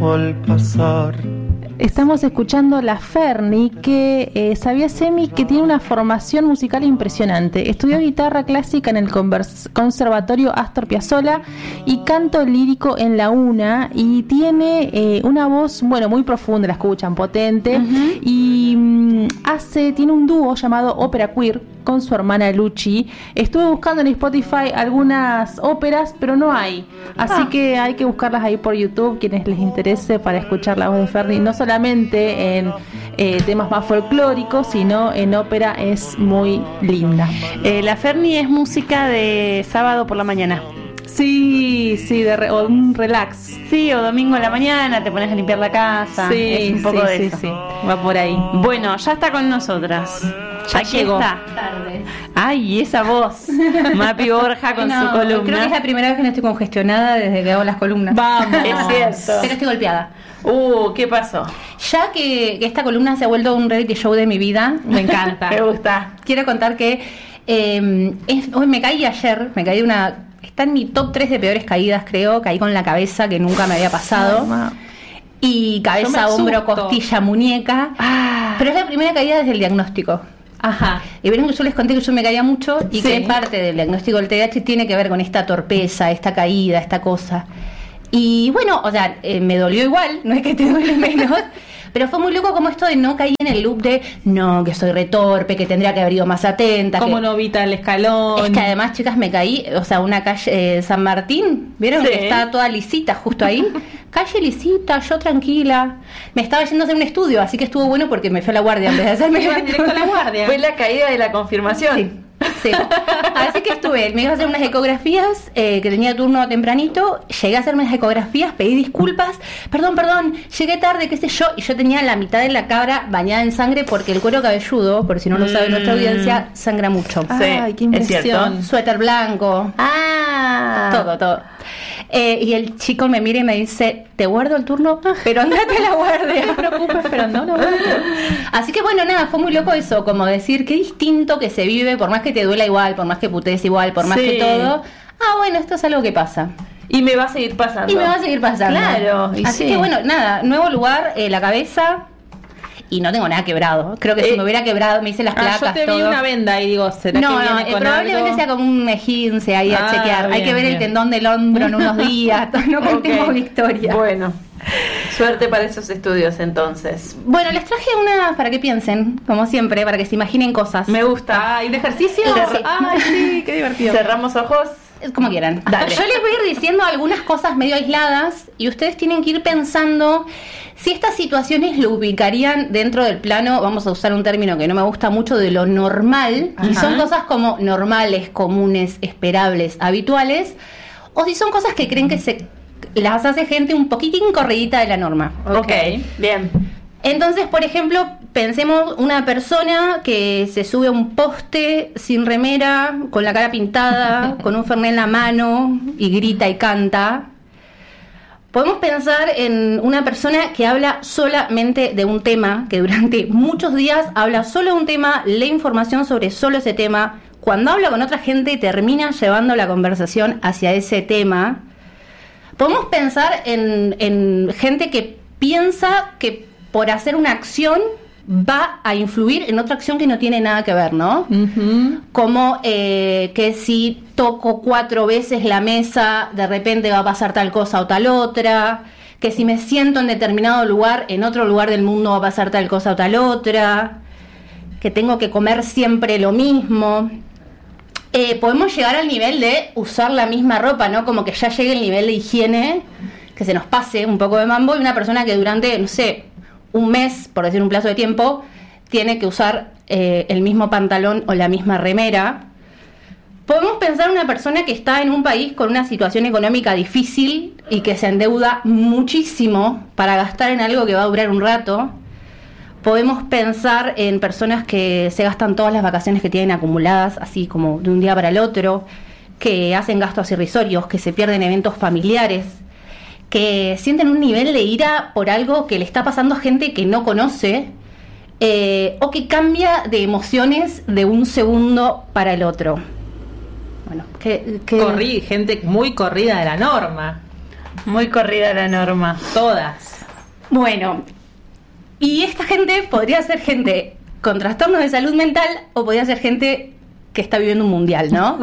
al pasar. Estamos escuchando La Ferni, que sabía Semi que tiene una formación musical impresionante. Estudió guitarra clásica en el Conservatorio Astor Piazzolla y canto lírico en la UNA, y tiene una voz, bueno, muy profunda, la escuchan, potente, y tiene un dúo llamado Ópera Queer con su hermana Luchi. Estuve buscando en Spotify algunas óperas, pero no hay, así que hay que buscarlas ahí por YouTube, quienes les interese, para escuchar la voz de Ferni, no solamente en temas más folclóricos, sino en ópera. Es muy linda. La Ferni es música de sábado por la mañana. Sí, o un relax. Sí, o domingo en la mañana, te pones a limpiar la casa. Sí, es un poco de eso. Sí, va por ahí. Bueno, ya está con nosotras. Ya llegó. Tarde. Ay, esa voz. Mapi Borja con su columna. Creo que es la primera vez que no estoy congestionada desde que hago las columnas. Vamos. Es cierto. Pero estoy golpeada. ¿Qué pasó? Ya que esta columna se ha vuelto un reality show de mi vida, me encanta. Me gusta. Quiero contar que hoy me caí de una... Está en mi top 3 de peores caídas, creo. Caí con la cabeza, que nunca me había pasado. Y cabeza, hombro, costilla, muñeca. Pero es la primera caída desde el diagnóstico. Ajá. Y vieron que yo les conté que yo me caía mucho y que parte del diagnóstico del TDAH tiene que ver con esta torpeza, esta caída, esta cosa. Y bueno, o sea, me dolió igual, no es que te duele menos, pero fue muy loco como esto de no caer en el loop de no, que soy retorpe, que tendría que haber ido más atenta. Como novita el escalón. Es que además, chicas, me caí, o sea, una calle San Martín, ¿vieron? Sí. Que está toda lisita justo ahí. Calle lisita, yo tranquila. Me estaba yendo a hacer un estudio, así que estuvo bueno porque me fui a la guardia en vez de hacerme directo a la guardia. Fue la caída de la confirmación. Sí. Sí. Así que me iba a hacer unas ecografías, que tenía turno tempranito, llegué a hacerme las ecografías, pedí disculpas, perdón, llegué tarde, qué sé yo, y yo tenía la mitad de la cara bañada en sangre porque el cuero cabelludo, por si no lo sabe nuestra audiencia, sangra mucho. Ay, qué impresión. Suéter blanco, todo. Y el chico me mira y me dice, te guardo el turno, pero andate a la guardia. No te preocupes, pero no. Así que bueno, nada, fue muy loco eso, como decir qué distinto que se vive, por más que te duela igual, por más que putees igual, por más que todo. Bueno, esto es algo que pasa. Y me va a seguir pasando. Claro. Así que bueno, nada, nuevo lugar, la cabeza. Y no tengo nada quebrado. Creo que si me hubiera quebrado, me hice las placas. Yo te vi una venda y digo, ¿será que viene con probablemente algo? sea como un mejince ahí a chequear. Hay que ver el tendón del hombro en unos días. No contemos victoria. Bueno, suerte para esos estudios entonces. Bueno, les traje una para que piensen, como siempre, para que se imaginen cosas. Me gusta. ¿Y un ejercicio? Ay, sí, qué divertido. Cerramos ojos. Como quieran. Dale. Yo les voy a ir diciendo algunas cosas medio aisladas y ustedes tienen que ir pensando si estas situaciones lo ubicarían dentro del plano, vamos a usar un término que no me gusta mucho, de lo normal. Ajá. Y son cosas como normales, comunes, esperables, habituales, o si son cosas que creen que las hace gente un poquitín corridita de la norma. Ok, bien. Entonces, por ejemplo, pensemos una persona que se sube a un poste sin remera, con la cara pintada, con un fernet en la mano y grita y canta. Podemos pensar en una persona que habla solamente de un tema, que durante muchos días habla solo de un tema, lee información sobre solo ese tema. Cuando habla con otra gente termina llevando la conversación hacia ese tema. Podemos pensar en gente que piensa que por hacer una acción va a influir en otra acción que no tiene nada que ver, ¿no? Uh-huh. Como que si toco 4 veces la mesa, de repente va a pasar tal cosa o tal otra, que si me siento en determinado lugar, en otro lugar del mundo va a pasar tal cosa o tal otra, que tengo que comer siempre lo mismo. Podemos llegar al nivel de usar la misma ropa, ¿no? Como que ya llegue el nivel de higiene, que se nos pase un poco de mambo, y una persona que durante, no sé, un mes, por decir un plazo de tiempo, tiene que usar el mismo pantalón o la misma remera. Podemos pensar en una persona que está en un país con una situación económica difícil y que se endeuda muchísimo para gastar en algo que va a durar un rato. Podemos pensar en personas que se gastan todas las vacaciones que tienen acumuladas, así como de un día para el otro, que hacen gastos irrisorios, que se pierden eventos familiares, que sienten un nivel de ira por algo que le está pasando a gente que no conoce, o que cambia de emociones de un segundo para el otro. Bueno, gente muy corrida de la norma. Muy corrida la norma. Todas. Bueno, y esta gente podría ser gente con trastornos de salud mental o podría ser gente que está viviendo un mundial, ¿no?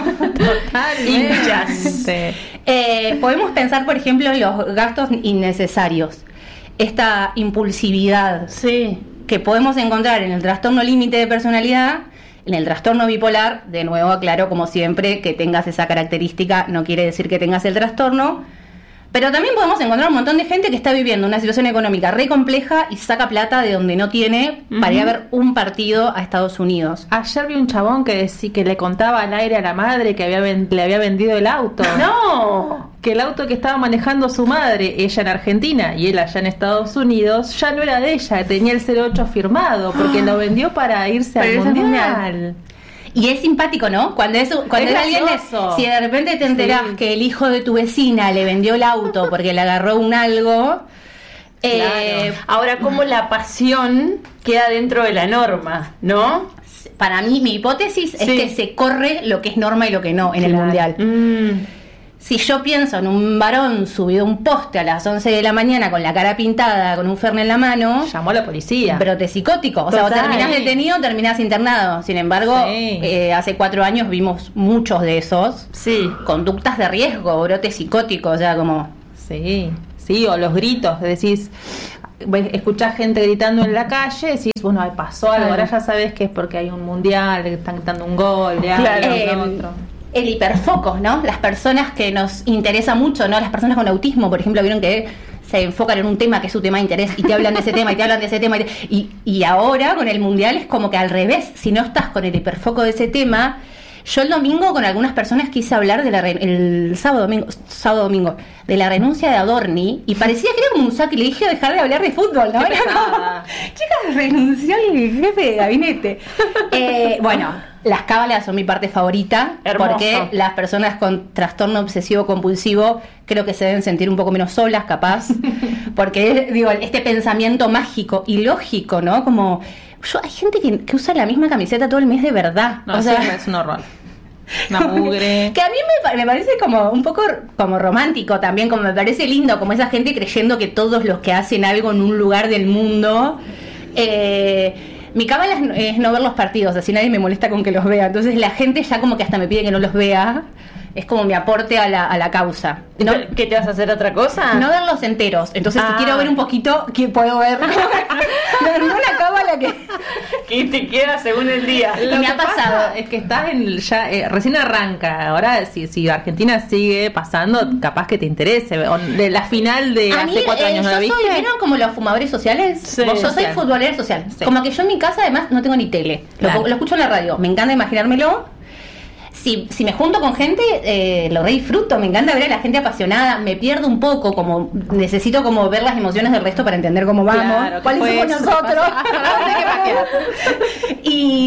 Totalmente. Podemos pensar, por ejemplo, en los gastos innecesarios. Esta impulsividad que podemos encontrar en el trastorno límite de personalidad, en el trastorno bipolar. De nuevo aclaro, como siempre, que tengas esa característica no quiere decir que tengas el trastorno. Pero también podemos encontrar un montón de gente que está viviendo una situación económica re compleja y saca plata de donde no tiene para ir a ver un partido a Estados Unidos. Ayer vi un chabón que le contaba al aire a la madre que le había vendido el auto. ¡No! Que el auto que estaba manejando su madre, ella en Argentina y él allá en Estados Unidos, ya no era de ella, tenía el 08 firmado, porque lo vendió para irse al mundial. Y es simpático, ¿no? Cuando es alguien, si de repente te enterás que el hijo de tu vecina le vendió el auto porque le agarró un algo. Claro. Ahora, ¿cómo la pasión queda dentro de la norma, no? Para mí, mi hipótesis es que se corre lo que es norma y lo que no en el mundial. Si yo pienso en un varón subido a un poste a las 11 de la mañana con la cara pintada, con un Fernet en la mano, llamó a la policía. Brote psicótico. O sea, o terminás detenido o terminás internado. Sin embargo, hace 4 años vimos muchos de esos. Conductas de riesgo, brote psicótico, o sea, como... Sí, o los gritos, decís... Escuchás gente gritando en la calle, decís, bueno, pasó algo, ahora ya sabes que es porque hay un mundial, que están gritando un gol, de otro. El hiperfoco, ¿no? Las personas que nos interesa mucho, ¿no? Las personas con autismo, por ejemplo, vieron que se enfocan en un tema que es su tema de interés y te hablan de ese tema y te hablan de ese tema y ahora con el mundial es como que al revés, si no estás con el hiperfoco de ese tema. Yo el domingo con algunas personas quise hablar de el sábado domingo de la renuncia de Adorni y parecía que era como un saco y le dije dejar de hablar de fútbol, ¿no? Chicas, renunció el jefe de gabinete. Bueno, las cábalas son mi parte favorita. Hermoso. Porque las personas con trastorno obsesivo compulsivo creo que se deben sentir un poco menos solas, capaz, porque digo, este pensamiento mágico y lógico, ¿no? Como hay gente que usa la misma camiseta todo el mes de verdad. No, o sea, es un horror. Una mugre. Que a mí me parece como un poco como romántico también, como me parece lindo, como esa gente creyendo que todos los que hacen algo en un lugar del mundo... mi cábala es no ver los partidos, así nadie me molesta con que los vea. Entonces la gente ya como que hasta me pide que no los vea. Es como mi aporte a la causa. ¿No? ¿Qué te vas a hacer otra cosa? No verlos enteros. Entonces si quiero ver un poquito, ¿qué puedo ver? No una cábala que te queda según el día. Lo que me ha pasado es que estás recién arranca. Ahora si Argentina sigue pasando, capaz que te interese. De la final de hace 4 años, ¿no la viste? ¿Vieron como los fumadores sociales? Sí, yo soy futbolera social. Como que yo en mi casa además no tengo ni tele. Lo escucho en la radio. Me encanta imaginármelo. Si me junto con gente, lo re disfruto, me encanta ver a la gente apasionada, me pierdo un poco, como necesito como ver las emociones del resto para entender cómo vamos, claro, cuáles somos nosotros. Y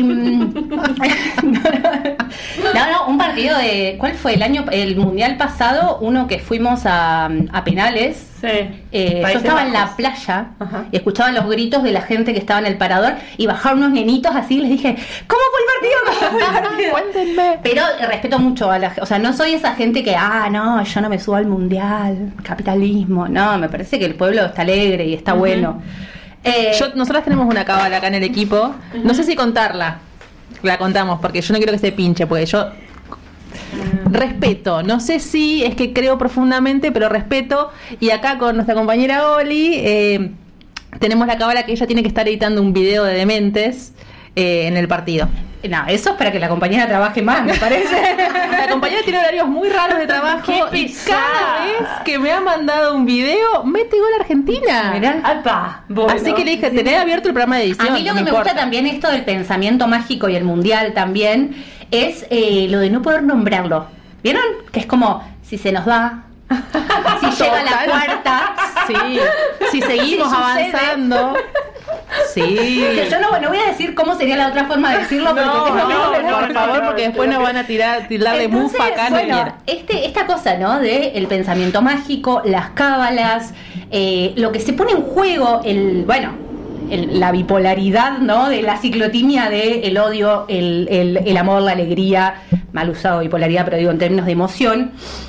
un partido de, ¿cuál fue el mundial pasado? Uno que fuimos a penales. Yo estaba en la playa y escuchaba los gritos de la gente que estaba en el parador y bajaron unos nenitos así y les dije, ¿cómo fue el partido? Cuéntenme. Pero respeto mucho a o sea, no soy esa gente que, no, yo no me subo al mundial, capitalismo, no, me parece que el pueblo está alegre y está bueno. Nosotras tenemos una cábala acá en el equipo, no sé si contarla, la contamos porque yo no quiero que se pinche, porque yo respeto, no sé si es que creo profundamente, pero respeto. Y acá con nuestra compañera Oli tenemos la cábala que ella tiene que estar editando un video de dementes en el partido. No, eso es para que la compañera trabaje más, me parece. La compañera tiene horarios muy raros de trabajo y cada vez que me ha mandado un video mete gol Argentina. Mirá. Bueno. Así que le dije, tenés abierto el programa de edición. A mí lo que me gusta también esto del pensamiento mágico y el mundial también es lo de no poder nombrarlo. ¿Vieron? Que es como, si se nos da, si llega la cuarta, si seguimos avanzando. Que yo no voy a decir cómo sería la otra forma de decirlo, por favor, porque después nos van a tirar de mufa acá. Bueno, esta cosa, ¿no? De el pensamiento mágico, las cábalas, lo que se pone en juego, la bipolaridad, ¿no? De la ciclotimia de el odio, el amor, la alegría, mal usado bipolaridad, pero digo en términos de emoción.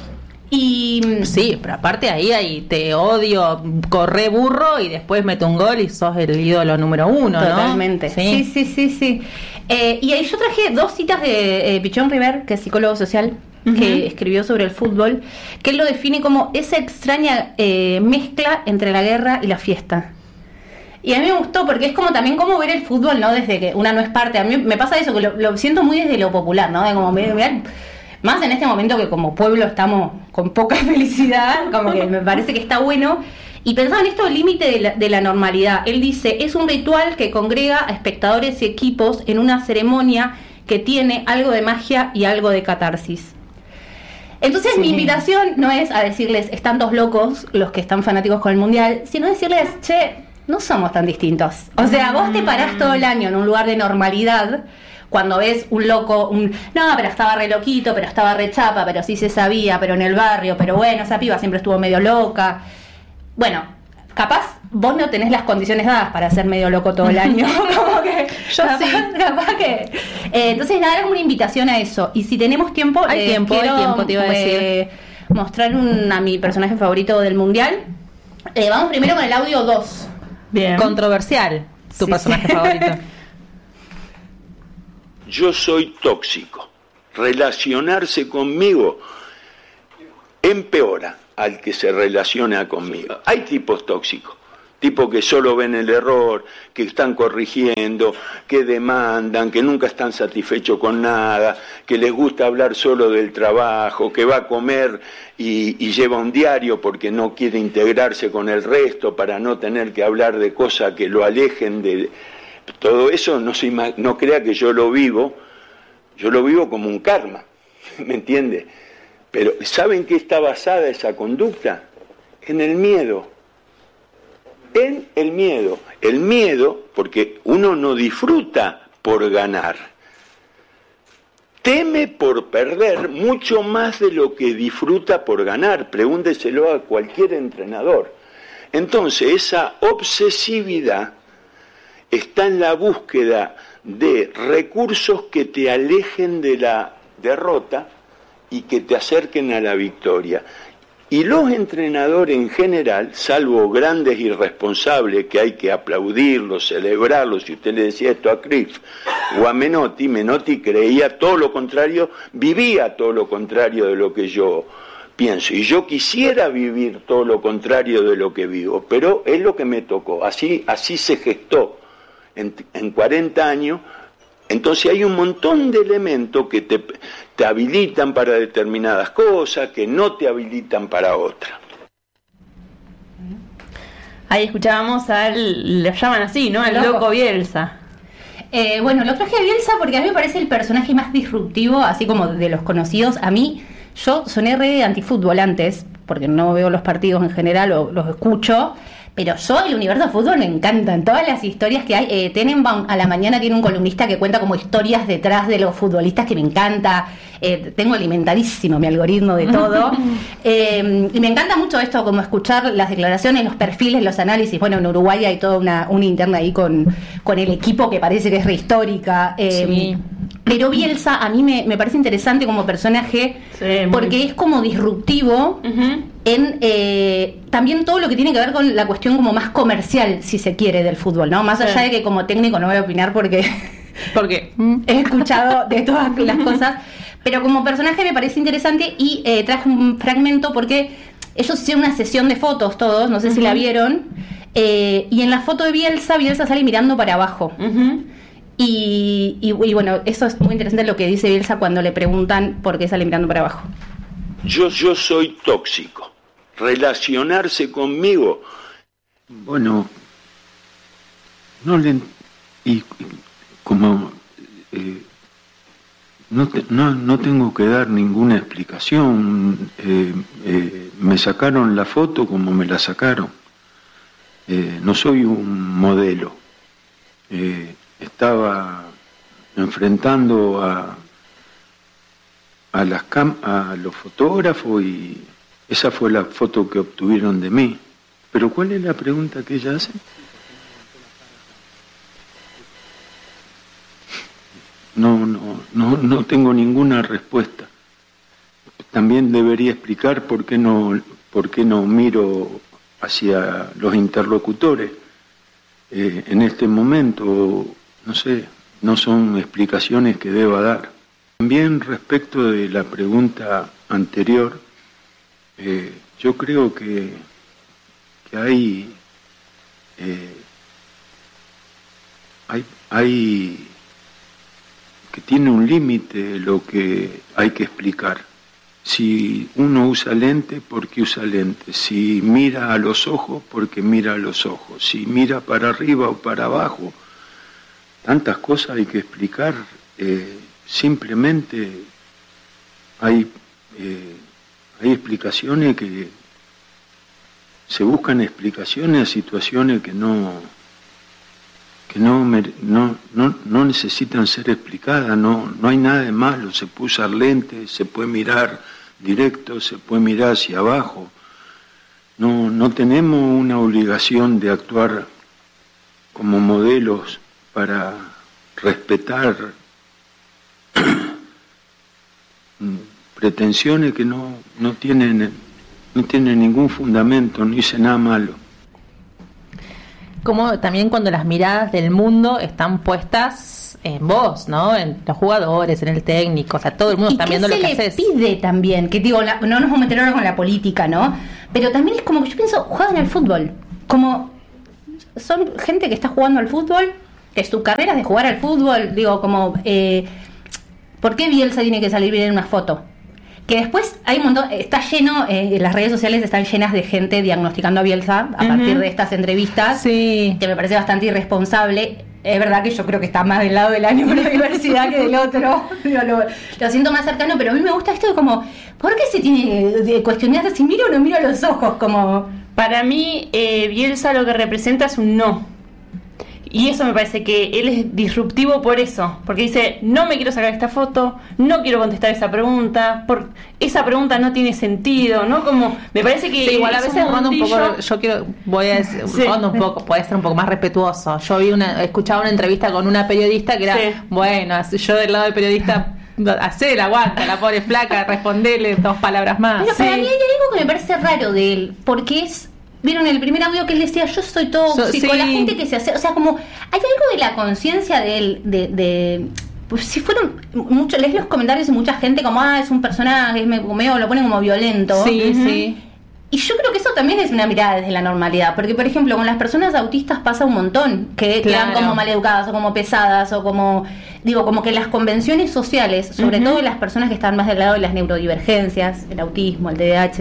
Y sí, pero aparte ahí te odio, corre burro y después meto un gol y sos el ídolo número 1, ¿no? Totalmente. Sí. Y ahí yo traje 2 citas de Pichón River, que es psicólogo social, que escribió sobre el fútbol, que él lo define como esa extraña mezcla entre la guerra y la fiesta. Y a mí me gustó porque es como también como ver el fútbol, ¿no? Desde que una no es parte. A mí me pasa eso, que lo siento muy desde lo popular, ¿no? De como mirar, más en este momento que como pueblo estamos con poca felicidad, como que me parece que está bueno. Y pensaba en esto del límite de la normalidad. Él dice, es un ritual que congrega a espectadores y equipos en una ceremonia que tiene algo de magia y algo de catarsis. Entonces mi invitación no es a decirles, están todos locos los que están fanáticos con el Mundial, sino decirles, che, no somos tan distintos. O sea, vos te parás todo el año en un lugar de normalidad, cuando ves un loco, no, pero estaba re loquito, pero estaba re chapa, pero sí se sabía, pero en el barrio, pero bueno, esa piba siempre estuvo medio loca. Bueno, capaz vos no tenés las condiciones dadas para ser medio loco todo el año. Como que yo capaz que. Entonces, nada, era como una invitación a eso. Y si tenemos tiempo, hay tiempo, te iba a decir. Mostrar a mi personaje favorito del Mundial. Vamos primero con el audio 2. Bien. Controversial, tu personaje favorito. Yo soy tóxico. Relacionarse conmigo empeora al que se relaciona conmigo. Hay tipos tóxicos, tipos que solo ven el error, que están corrigiendo, que demandan, que nunca están satisfechos con nada, que les gusta hablar solo del trabajo, que va a comer y lleva un diario porque no quiere integrarse con el resto para no tener que hablar de cosas que lo alejen de... Todo eso no crea que yo lo vivo como un karma, ¿me entiende? Pero ¿saben qué está basada esa conducta? En el miedo. En el miedo. El miedo, porque uno no disfruta por ganar. Teme por perder mucho más de lo que disfruta por ganar. Pregúnteselo a cualquier entrenador. Entonces, esa obsesividad está en la búsqueda de recursos que te alejen de la derrota y que te acerquen a la victoria. Y los entrenadores en general, salvo grandes irresponsables que hay que aplaudirlos, celebrarlos, si usted le decía esto a Cruyff o a Menotti creía todo lo contrario, vivía todo lo contrario de lo que yo pienso. Y yo quisiera vivir todo lo contrario de lo que vivo, pero es lo que me tocó. Así se gestó en 40 años. Entonces hay un montón de elementos que te habilitan para determinadas cosas, que no te habilitan para otras. Ahí escuchábamos lo llaman así, ¿no? El loco Bielsa. Bueno, lo traje a Bielsa porque a mí me parece el personaje más disruptivo, así como de los conocidos. A mí, yo soné re antifútbol antes, porque no veo los partidos en general o los escucho. Pero yo, el universo de fútbol me encantan. Todas las historias que hay. Tenenbaum a la mañana tiene un columnista que cuenta como historias detrás de los futbolistas que me encanta. Tengo alimentadísimo mi algoritmo de todo. Y me encanta mucho esto, como escuchar las declaraciones, los perfiles, los análisis. Bueno, en Uruguay hay toda una interna ahí con el equipo que parece que es rehistórica. Sí. Pero Bielsa a mí me parece interesante como personaje, porque es como disruptivo en también todo lo que tiene que ver con la cuestión como más comercial, si se quiere, del fútbol, ¿no? Más allá de que como técnico no voy a opinar porque he escuchado de todas las cosas, pero como personaje me parece interesante y traje un fragmento porque ellos hicieron una sesión de fotos todos, no sé si la vieron, y en la foto de Bielsa sale mirando para abajo. Y bueno, eso es muy interesante lo que dice Bielsa cuando le preguntan por qué sale mirando para abajo. Yo soy tóxico. Relacionarse conmigo. Bueno, no tengo que dar ninguna explicación. Me sacaron la foto como me la sacaron. No soy un modelo. Estaba enfrentando a los fotógrafos y esa fue la foto que obtuvieron de mí. Pero ¿cuál es la pregunta que ella hace? No tengo ninguna respuesta. también debería explicar por qué no miro hacia los interlocutores en este momento. No sé, no son explicaciones que deba dar. También respecto de la pregunta anterior, yo creo que hay que tiene un límite lo que hay que explicar. Si uno usa lente, ¿por qué usa lente? Si mira a los ojos, ¿por qué mira a los ojos? Si mira para arriba o para abajo, tantas cosas hay que explicar. Simplemente hay explicaciones que se buscan explicaciones a situaciones que no necesitan ser explicadas. No hay nada de malo. Se puede usar lentes, se puede mirar directo, se puede mirar hacia abajo. No tenemos una obligación de actuar como modelos para respetar pretensiones que no tienen ningún fundamento, no hice nada malo. Como también cuando las miradas del mundo están puestas en vos, ¿no? En los jugadores, en el técnico, o sea, todo el mundo está viendo lo que haces. ¿Y qué se le pide también? Que digo, no nos vamos a meter ahora con la política, ¿no? Pero también es como que yo pienso, juegan al fútbol. Como son gente que está jugando al fútbol, que su carrera es de jugar al fútbol. Digo, como, ¿por qué Bielsa tiene que salir bien en una foto? Que después hay un montón, está lleno, las redes sociales están llenas de gente diagnosticando a Bielsa a partir de estas entrevistas, que me parece bastante irresponsable. Es verdad que yo creo que está más del lado de la neurodiversidad que del otro. Lo siento más cercano, pero a mí me gusta esto de como, ¿por qué se tiene de cuestionar si miro o no miro a los ojos? Como para mí, Bielsa lo que representa es un no. Y eso me parece que él es disruptivo por eso, porque dice, no me quiero sacar esta foto, no quiero contestar esa pregunta, esa pregunta no tiene sentido, ¿no? Como, me parece que... Sí, igual a veces rondo un poco, voy a decir, rondo un poco, puede ser un poco más respetuoso. Yo escuchaba una entrevista con una periodista que era, bueno, yo del lado del periodista... Hacer, aguanta, la pobre flaca, responderle 2 palabras más. Pero para mí hay algo que me parece raro de él, porque ¿vieron el primer audio que él decía, yo soy tóxico? La gente que se hace, o sea, como hay algo de la conciencia de él, pues si fueron muchos, lees los comentarios y mucha gente como, es un personaje, medio lo ponen como violento. Sí. Y yo creo que eso también es una mirada desde la normalidad, porque por ejemplo con las personas autistas pasa un montón, que quedan como maleducadas o como pesadas o como, como que las convenciones sociales, sobre todo las personas que están más del lado de las neurodivergencias, el autismo, el TDAH,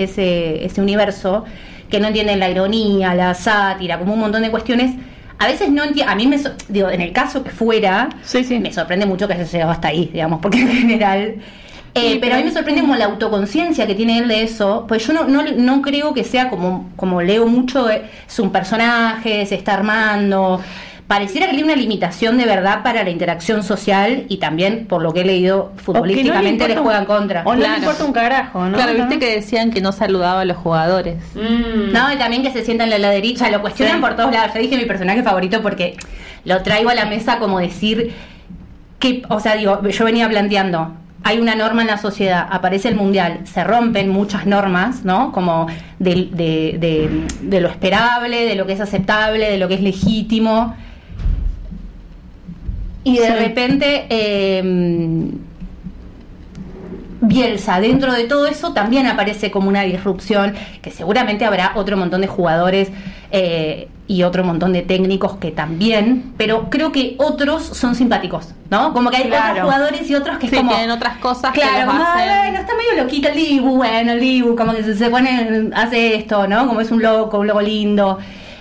ese universo, que no entienden la ironía, la sátira, como un montón de cuestiones, a veces no entiendo. A mí en el caso que fuera, me sorprende mucho que haya llegado hasta ahí, digamos, porque en general... pero a mí me sorprende como la autoconciencia que tiene él de eso, pues yo no creo que sea como leo mucho, es un personaje, se está armando. Pareciera que tiene una limitación de verdad para la interacción social y también, por lo que he leído, futbolísticamente le juegan contra. O no le importa un carajo, ¿no? Claro, viste que decían que no saludaba a los jugadores. No, y también que se sienta en la laderita, lo cuestionan por todos lados. Yo dije mi personaje favorito porque lo traigo a la mesa como decir que, o sea, yo venía planteando, hay una norma en la sociedad, aparece el mundial, se rompen muchas normas, ¿no? Como de lo esperable, de lo que es aceptable, de lo que es legítimo. Y de repente Bielsa, dentro de todo eso, también aparece como una disrupción, que seguramente habrá otro montón de jugadores y otro montón de técnicos que también, pero creo que otros son simpáticos, ¿no? Como que hay otros jugadores y otros que es como... tienen otras cosas que los hacen... está medio loquito el Dibu, como que se pone, hace esto, ¿no? Como es un loco lindo.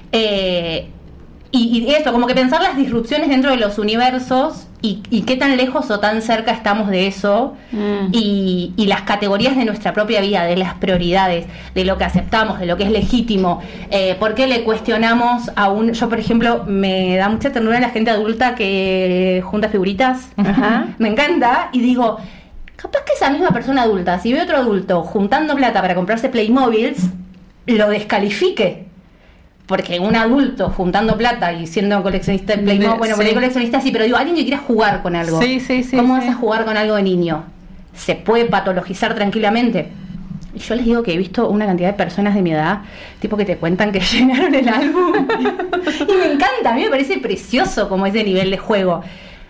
Y esto, como que pensar las disrupciones dentro de los universos y qué tan lejos o tan cerca estamos de eso y las categorías de nuestra propia vida, de las prioridades, de lo que aceptamos, de lo que es legítimo. ¿Por qué le cuestionamos a yo, por ejemplo, me da mucha ternura la gente adulta que junta figuritas? Me encanta, y digo, capaz que esa misma persona adulta, si ve otro adulto juntando plata para comprarse Playmobiles, lo descalifique. Porque un adulto juntando plata y siendo coleccionista de Playmobil, por ahí coleccionista sí, pero digo, alguien que quiera jugar con algo. ¿Cómo vas a jugar con algo de niño? se puede patologizar tranquilamente. Y yo les digo que he visto una cantidad de personas de mi edad, tipo que te cuentan que llenaron el álbum. Y me encanta, a mí me parece precioso como ese nivel de juego.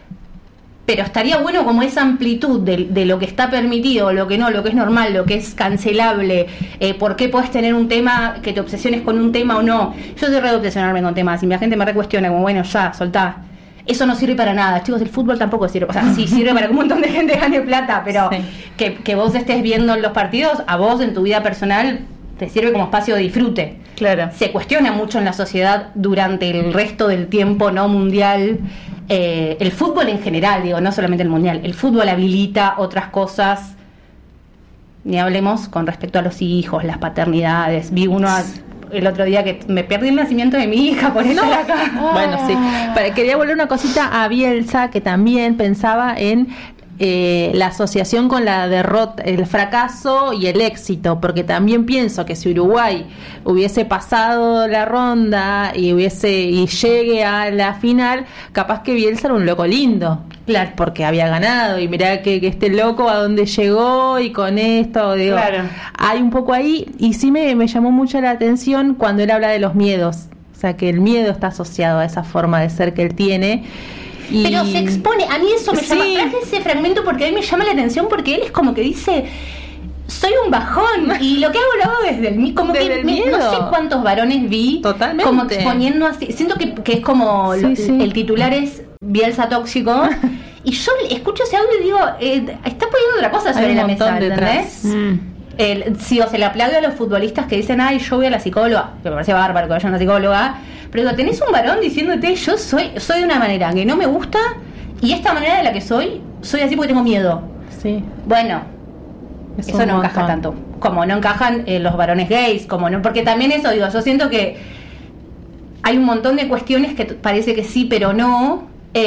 Pero estaría bueno como esa amplitud de lo que está permitido, lo que no, lo que es normal, lo que es cancelable, por qué puedes tener un tema, que te obsesiones con un tema o no. Yo soy re de obsesionarme con temas y la gente me recuestiona como, bueno, ya, soltá. Eso no sirve para nada, chicos, el fútbol tampoco sirve, o sea, sí sirve para que un montón de gente gane plata, pero sí. que vos estés viendo los partidos, a vos en tu vida personal te sirve como espacio de disfrute. Claro. Se cuestiona mucho en la sociedad durante el resto del tiempo no mundial, el fútbol en general, digo, no solamente el mundial, el fútbol habilita otras cosas, ni hablemos con respecto a los hijos, las paternidades. Vi uno el otro día que me perdí el nacimiento de mi hija por eso acá. Bueno, sí. Quería volver una cosita a Bielsa, que también pensaba en la asociación con la derrota, el fracaso y el éxito, porque también pienso que si Uruguay hubiese pasado la ronda y llegue a la final, capaz que Bielsa era un loco lindo, claro, porque había ganado y mirá que este loco a dónde llegó y con esto, digo, claro. Hay un poco ahí, y sí me llamó mucho la atención cuando él habla de los miedos, o sea que el miedo está asociado a esa forma de ser que él tiene. Pero se expone, a mí eso me llama, traje ese fragmento porque a mí me llama la atención, porque él es como que dice, soy un bajón, y lo que hago lo hago desde el como desde que no sé cuántos varones vi totalmente como exponiendo así, siento que es como el titular es Bielsa tóxico, y yo escucho ese audio y digo, está poniendo otra cosa sobre la mesa, ¿entendés? Sí, o se le aplaude a los futbolistas que dicen, ay, yo voy a la psicóloga, que me parece bárbaro que vaya a una psicóloga, pero digo, tenés un varón diciéndote, yo soy de una manera que no me gusta, y esta manera de la que soy así porque tengo miedo. Sí. Bueno, eso no encaja tanto, como no encajan los varones gays, como no, porque también eso, digo, yo siento que hay un montón de cuestiones que parece que sí, pero no.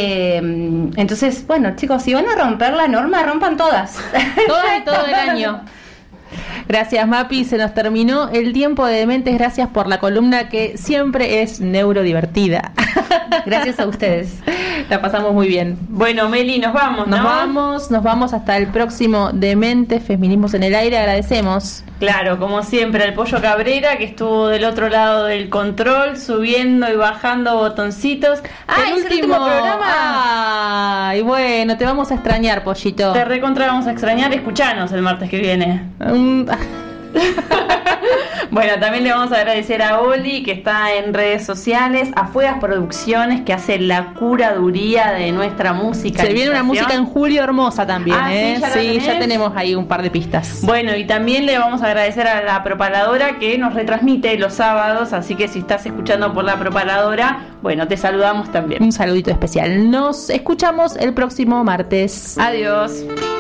Entonces, bueno, chicos, si van a romper la norma, rompan todas. Todas y todo el año. Gracias, Mapi, se nos terminó el tiempo de Dementes. Gracias por la columna que siempre es neurodivertida. Gracias a ustedes. La pasamos muy bien. Bueno, Meli, nos vamos, ¿no? Nos vamos hasta el próximo Dementes, Feminismos en el Aire. Agradecemos. Claro, como siempre, al Pollo Cabrera, que estuvo del otro lado del control, subiendo y bajando botoncitos. El último programa. Ay, bueno, te vamos a extrañar, Pollito. Te recontra vamos a extrañar. Escuchanos el martes que viene. Bueno, también le vamos a agradecer a Oli, que está en redes sociales, a Fuegas Producciones, que hace la curaduría de nuestra música. Se viene una música en julio hermosa también, Sí, ya tenemos ahí un par de pistas. Bueno, y también le vamos a agradecer a La Propaladora, que nos retransmite los sábados, así que si estás escuchando por La Propaladora, bueno, te saludamos también. Un saludito especial. Nos escuchamos el próximo martes. Adiós.